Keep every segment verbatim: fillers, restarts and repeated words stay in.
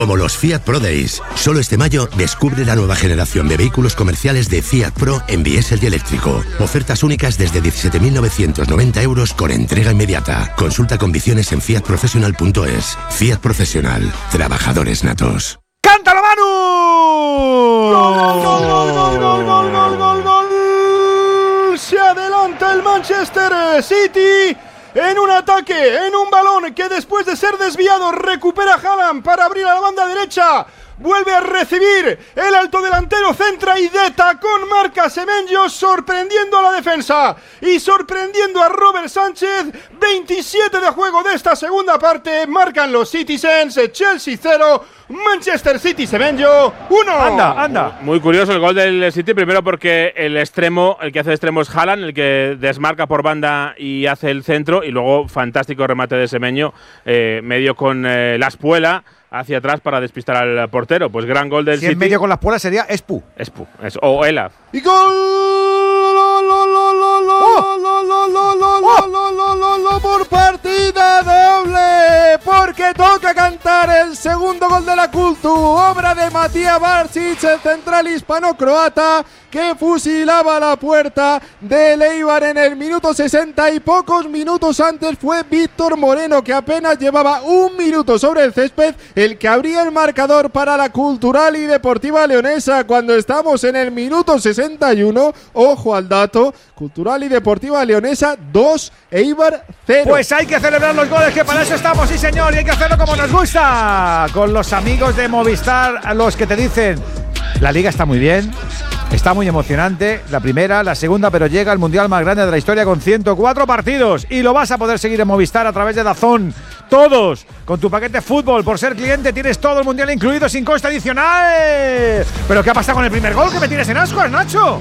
Como los Fiat Pro Days. Solo este mayo descubre la nueva generación de vehículos comerciales de Fiat Pro en diésel y eléctrico. Ofertas únicas desde diecisiete mil novecientos noventa euros con entrega inmediata. Consulta condiciones en fiat professional punto es. Fiat Profesional. Trabajadores natos. ¡Cántalo, Manu! ¡Gol, gol, gol, gol, gol, gol, gol, gol, gol! Se adelanta el Manchester City en un ataque, en un balón que después de ser desviado recupera Haaland para abrir a la banda derecha. Vuelve a recibir el alto delantero, centra y de tacón marca Semenyo, sorprendiendo a la defensa y sorprendiendo a Robert Sánchez. veintisiete de juego de esta segunda parte, marcan los Citizens, Chelsea cero, Manchester City Semenyo uno. Anda, anda. Muy curioso el gol del City, primero porque el extremo, el que hace el extremo es Haaland, el que desmarca por banda y hace el centro, y luego fantástico remate de Semenyo, eh, medio con eh, la espuela hacia atrás para despistar al portero. Pues gran gol del si City. Si en medio con las puelas sería Espu. Espu, es, o Ela. Y gol por partida doble, porque toca cantar el segundo gol de la Cultu, obra de Matías Barsic, el central hispano-croata que fusilaba la puerta del Eibar en el minuto sesenta, y pocos minutos antes fue Víctor Moreno, que apenas llevaba un minuto sobre el césped, el que abría el marcador para la Cultural y Deportiva Leonesa cuando estamos en el minuto sesenta y uno. Ojo al dato, Cultural y Deportiva Leonesa dos, Eibar cero. Pues hay que celebrar los goles, que para eso estamos, sí señor, y hay que hacerlo como nos gusta, con los amigos de Movistar, a los que te dicen: la liga está muy bien, está muy emocionante, la primera, la segunda, pero llega el mundial más grande de la historia con ciento cuatro partidos, y lo vas a poder seguir en Movistar a través de DAZN. Todos, con tu paquete fútbol, por ser cliente tienes todo el mundial incluido sin coste adicional. ¿Pero qué ha pasado con el primer gol? Que me tienes en ascuas, Nacho.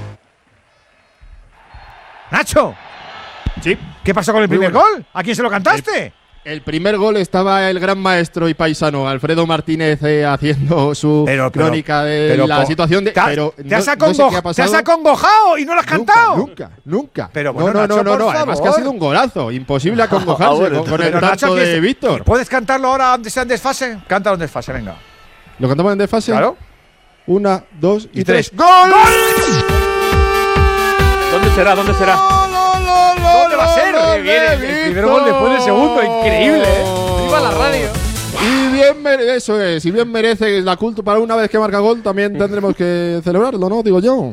Nacho. Sí. ¿Qué pasó con el primer bueno. gol? ¿A quién se lo cantaste? El, el primer gol estaba el gran maestro y paisano Alfredo Martínez eh, haciendo su pero, pero, crónica de pero, la po, situación de. Te, pero te, has no, acongo, no sé qué ha pasado. te has acongojado y no lo has cantado. Nunca, nunca. Pero bueno, no, no, Nacho, no, no, por además favor. que ha sido un golazo. Imposible acongojarse Ah, bueno, con, con el pero, tanto Nacho, de Víctor. ¿Puedes cantarlo ahora antes en desfase? Cántalo en desfase, venga. ¿Lo cantamos en desfase? Claro. Una, dos y, y tres. tres. ¡Gol! ¿Dónde será? ¿Dónde será? ¿Dónde va a ser? Gol Viene el de primer gol después del segundo. Increíble, ¿eh? ¡Viva la radio! Y bien merece, eso es, y bien merece la Cultu. Para una vez que marca gol también tendremos que celebrarlo, ¿no? Digo yo.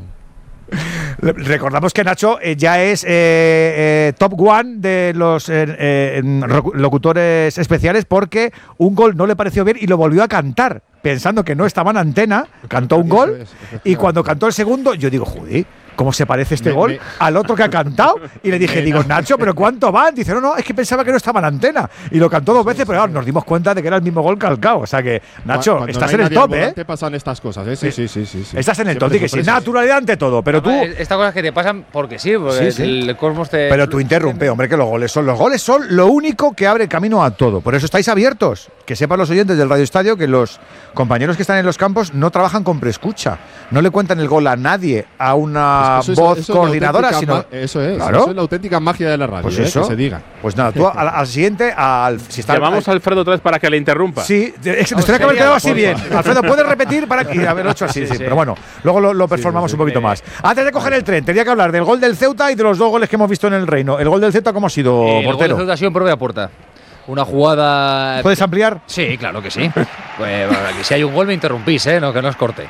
Recordamos que Nacho eh, ya es eh, eh, top one de los eh, eh, locutores especiales, porque un gol no le pareció bien y lo volvió a cantar, pensando que no estaba en antena. Cantó un gol es, y cuando cantó el segundo, yo digo, joder, ¿cómo se parece este me, gol me, al otro que ha cantado? Y le dije, digo, Nacho, ¿pero cuánto van? Dice, no, no, es que pensaba que no estaba en antena. Y lo cantó dos veces, pero claro, nos dimos cuenta de que era el mismo gol calcado. O sea que, Nacho, cuando estás no en el top, ¿eh? Te pasan estas cosas, ¿eh? Sí, sí, sí. sí, sí. Estás en el top, y que sin naturalidad ante todo, pero tú… Estas cosas que te pasan porque sí, porque sí, sí. el cosmos te… Pero tú interrumpe, hombre, que los goles son… Los goles son lo único que abre camino a todo. Por eso estáis abiertos. Que sepan los oyentes del Radio Estadio que los compañeros que están en los campos no trabajan con preescucha. No le cuentan el gol a nadie, a una pues voz eso, eso coordinadora, sino… Eso es, ¿claro? Eso es la auténtica magia de la radio, pues ¿eh? eso, que se diga. Pues nada, tú al, al siguiente… Al, si está, Llamamos a Alfredo otra vez para que le interrumpa. Sí, es, nos tenía que haber quedado así bien. Alfredo, ¿puedes repetir para que haberlo hecho así? Sí, sí, sí. Pero bueno, luego lo, lo performamos sí, sí, un poquito sí. más. Antes de coger el tren, tenía que hablar del gol del Ceuta y de los dos goles que hemos visto en el Reino. ¿El gol del Ceuta cómo ha sido, eh, portero? El gol del Ceuta ha sido en propia puerta. Una jugada… ¿Puedes ampliar? Sí, claro que sí. Pues, si hay un gol me interrumpís, ¿eh? No, que no os corte.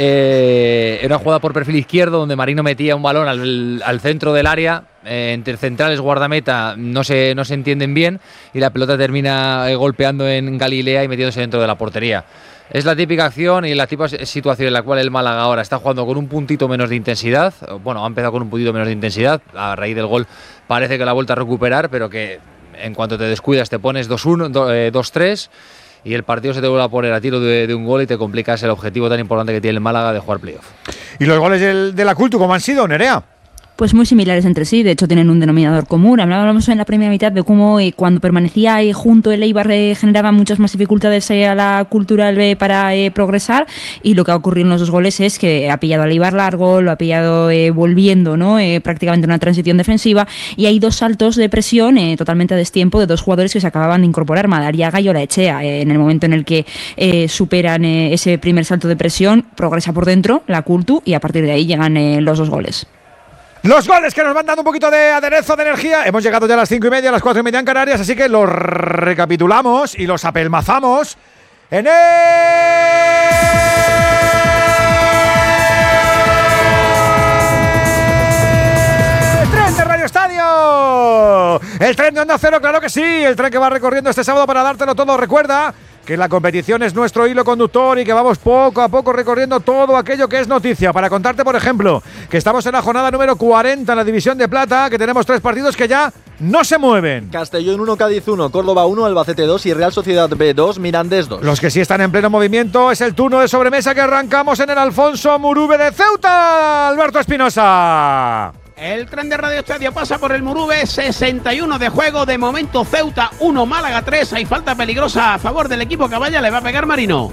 Eh, era una jugada por perfil izquierdo donde Marino metía un balón al, al centro del área. Eh, entre centrales, guardameta, no se, no se entienden bien y la pelota termina eh, golpeando en Galilea y metiéndose dentro de la portería. Es la típica acción y la típica situación en la cual el Málaga ahora está jugando con un puntito menos de intensidad. Bueno, ha empezado con un puntito menos de intensidad. A raíz del gol parece que la ha vuelto a recuperar, pero que en cuanto te descuidas te pones dos uno, dos tres y el partido se te vuelve a poner a tiro de, de un gol y te complicas el objetivo tan importante que tiene el Málaga de jugar playoff. ¿Y los goles del, de la Cultu cómo han sido, Nerea? Pues muy similares entre sí, de hecho tienen un denominador común. Hablábamos en la primera mitad de cómo eh, cuando permanecía eh, junto el Eibar eh, generaba muchas más dificultades eh, a la Cultural B para eh, progresar, y lo que ha ocurrido en los dos goles es que ha pillado al Eibar largo, lo ha pillado eh, volviendo, ¿no? Eh, prácticamente una transición defensiva, y hay dos saltos de presión eh, totalmente a destiempo de dos jugadores que se acababan de incorporar, Madariaga y Olaechea. Eh, en el momento en el que eh, superan eh, ese primer salto de presión, progresa por dentro la Cultu y a partir de ahí llegan eh, los dos goles. Los goles que nos van dando un poquito de aderezo de energía. Hemos llegado ya a las cinco y media, a las cuatro y media en Canarias, así que los recapitulamos y los apelmazamos en el tren de Radio Estadio. El tren de Onda Cero, claro que sí. El tren que va recorriendo este sábado para dártelo todo. Recuerda que la competición es nuestro hilo conductor y que vamos poco a poco recorriendo todo aquello que es noticia. Para contarte, por ejemplo, que estamos en la jornada número cuarenta en la División de Plata, que tenemos tres partidos que ya no se mueven. Castellón uno, Cádiz uno, Córdoba uno, Albacete dos y Real Sociedad B dos, Mirandés dos. Los que sí están en pleno movimiento es el turno de sobremesa que arrancamos en el Alfonso Murube de Ceuta. Alberto Espinosa. El tren de Radio Estadio pasa por el Murube, sesenta y uno de juego, de momento Ceuta uno, Málaga tres, hay falta peligrosa a favor del equipo Caballa, le va a pegar Marino.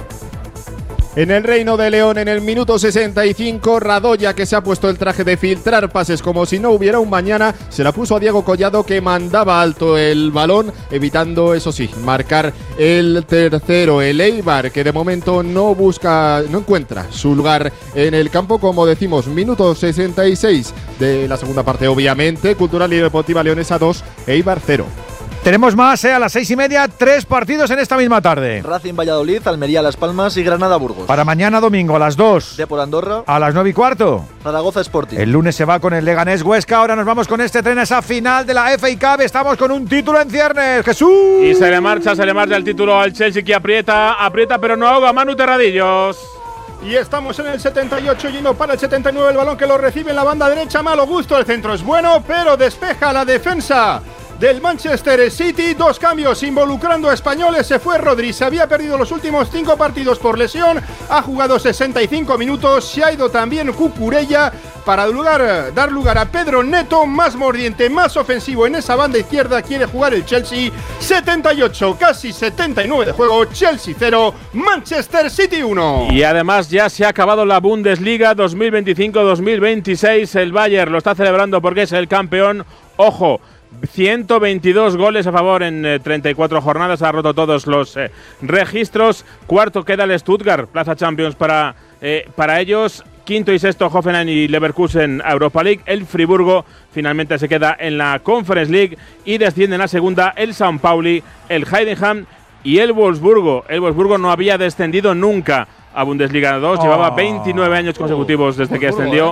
En el Reino de León, en el minuto sesenta y cinco, Radoya, que se ha puesto el traje de filtrar pases como si no hubiera un mañana, se la puso a Diego Collado, que mandaba alto el balón, evitando, eso sí, marcar el tercero. El Eibar, que de momento no busca, no encuentra su lugar en el campo, como decimos, minuto sesenta y seis de la segunda parte, obviamente. Cultural y Deportiva Leonesa dos, Eibar cero. Tenemos más, eh, a las seis y media, tres partidos en esta misma tarde. Racing Valladolid, Almería Las Palmas y Granada Burgos. Para mañana domingo a las dos. Depor Andorra. A las nueve y cuarto. Zaragoza Sporting. El lunes se va con el Leganés Huesca. Ahora nos vamos con este tren a esa final de la F A Cup. Estamos con un título en ciernes. ¡Jesús! Y se le marcha, se le marcha el título al Chelsea, que aprieta, aprieta pero no ahoga. Manu Terradillos. Y estamos en el setenta y ocho, yendo para el setenta y nueve, el balón que lo recibe en la banda derecha. Malo gusto, el centro es bueno, pero despeja la defensa del Manchester City. Dos cambios involucrando a españoles. Se fue Rodri, se había perdido los últimos cinco partidos por lesión, ha jugado sesenta y cinco minutos. Se ha ido también Cucurella para lugar, dar lugar a Pedro Neto, más mordiente, más ofensivo en esa banda izquierda. Quiere jugar el Chelsea. setenta y ocho, casi setenta y nueve de juego. Chelsea cero, Manchester City uno. Y además ya se ha acabado la Bundesliga dos mil veinticinco dos mil veintiséis. El Bayern lo está celebrando porque es el campeón. Ojo, ciento veintidós goles a favor en eh, treinta y cuatro jornadas, ha roto todos los eh, registros. Cuarto queda el Stuttgart, plaza Champions para, eh, para ellos. Quinto y sexto Hoffenheim y Leverkusen a Europa League. El Friburgo finalmente se queda en la Conference League y descienden a segunda el San Pauli, el Heidenheim y el Wolfsburgo. El Wolfsburgo no había descendido nunca a Bundesliga dos, oh. llevaba veintinueve años consecutivos desde que ascendió.